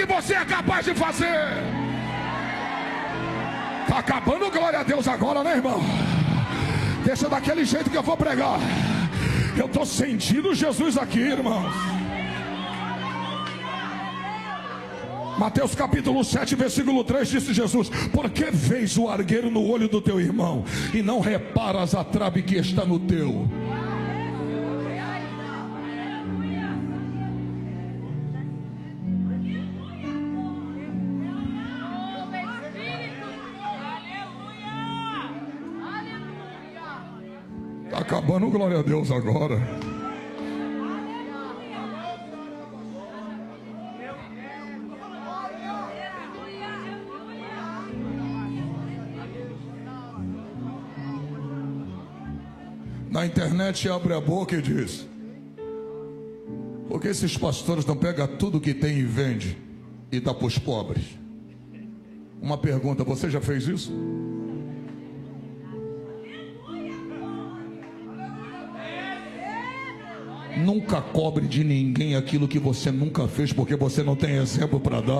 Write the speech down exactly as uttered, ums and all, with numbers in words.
que você é capaz de fazer. Está acabando, glória a Deus agora, né, irmão? Deixa daquele jeito que eu vou pregar. Eu estou sentindo Jesus aqui, irmãos. Mateus capítulo sete, versículo três, disse Jesus: por que vês o argueiro no olho do teu irmão e não reparas a trave que está no teu? Está acabando, glória a Deus agora. Na internet abre a boca e diz: porque esses pastores não pegam tudo que tem e vende e dá para os pobres? Uma pergunta: você já fez isso? Nunca cobre de ninguém aquilo que você nunca fez, porque você não tem exemplo para dar.